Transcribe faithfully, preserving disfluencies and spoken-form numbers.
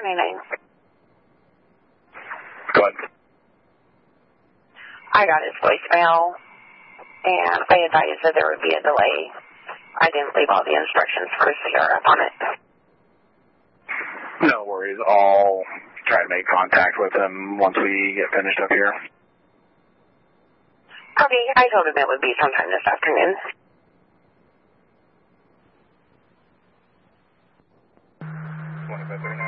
nine nine. Go ahead. I got his voicemail, and I advised that there would be a delay. I didn't leave all the instructions for C R F on it. No worries. I'll try to make contact with him once we get finished up here. Okay, I told him it would be sometime this afternoon. twenty-five thirty-nine.